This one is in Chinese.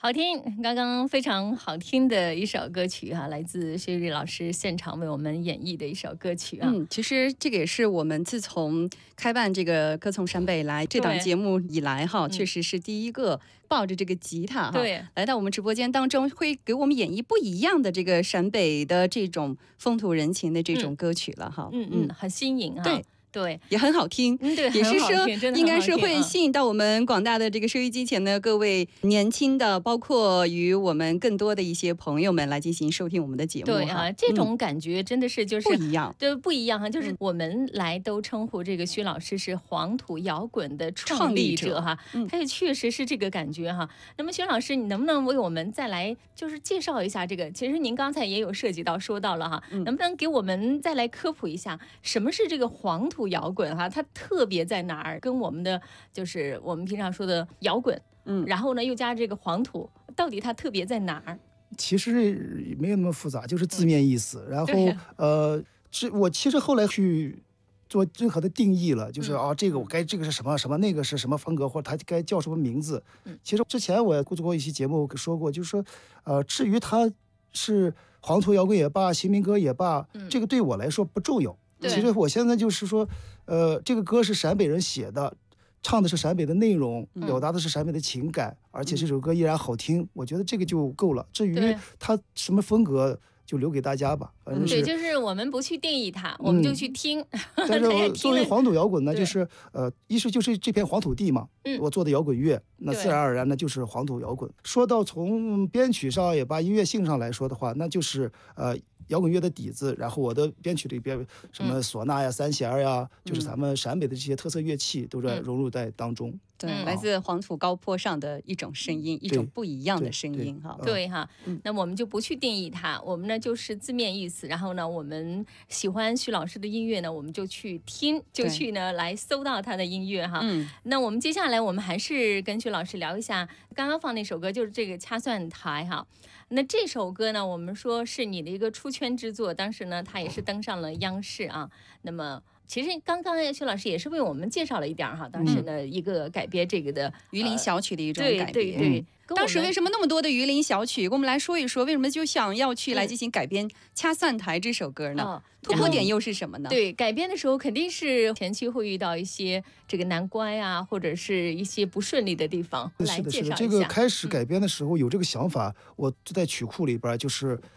好听，刚刚非常好听的一首歌曲来自薛瑞老师现场为我们演绎的一首歌曲啊。 其实这个也是我们自从开办这个歌从陕北来这档节目以来确实是第一个抱着这个吉他来到我们直播间当中，会给我们演绎不一样的这个陕北的这种风土人情的这种歌曲了很新颖啊。对， 也很好听， 对， 也是说应该是会吸引到我们广大的这个收音机前的各位年轻的，包括与我们更多的一些朋友们来进行收听我们的节目。 对啊，这种感觉真的是就是不一样， 对，不一样哈。就是我们来都称呼这个薛老师是黄土摇滚的创立者哈，他也确实是这个感觉哈。那么薛老师，你能不能为我们再来就是介绍一下这个？其实您刚才也有涉及到说到了哈，能不能给我们再来科普一下什么是这个黄土摇滚哈？它特别在哪儿？跟我们的就是我们平常说的摇滚，然后呢又加这个黄土，到底它特别在哪儿？ 其实没有那么复杂，就是字面意思。然后我其实后来去做任何的定义了，就是这个我该这个是什么什么，那个是什么风格，或者它该叫什么名字。其实之前我也做过一期节目说过，就是说至于它是黄土摇滚也罢，新民歌也罢，这个对我来说不重要。其实我现在就是说，这个歌是陕北人写的，唱的是陕北的内容，表达的是陕北的情感，而且这首歌依然好听，我觉得这个就够了。至于它什么风格，就留给大家吧。反正是对，就是我们不去定义它，我们就去听。 但是我作为黄土摇滚呢，就是一是就是这片黄土地嘛，我做的摇滚乐，那自然而然呢就是黄土摇滚。说到从编曲上也罢，音乐性上来说的话，那就是摇滚乐的底子，然后我的编曲里边什么唢呐呀、三弦呀，就是咱们陕北的这些特色乐器都在融入在当中。 对，来自黄土高坡上的一种声音，一种不一样的声音哈。 对哈，那我们就不去定义它，我们呢就是字面意思。然后呢，我们喜欢徐老师的音乐呢，我们就去听，就去呢来搜到他的音乐哈。那我们接下来我们还是跟徐老师聊一下，刚刚放那首歌就是这个掐算台哈。那这首歌呢，我们说是你的一个出圈之作，当时呢它也是登上了央视啊。那么其实刚刚薛老师也是为我们介绍了一点哈，当时呢一个改编这个的榆林小曲的一种改编。 对， 当时为什么那么多的榆林小曲？给我们来说一说，为什么就想要去来进行改编《掐算台》这首歌呢？突破点又是什么呢？ 对，改编的时候肯定是前期会遇到一些这个难关啊，或者是一些不顺利的地方。 是的，这个开始改编的时候有这个想法，我就在曲库里边就是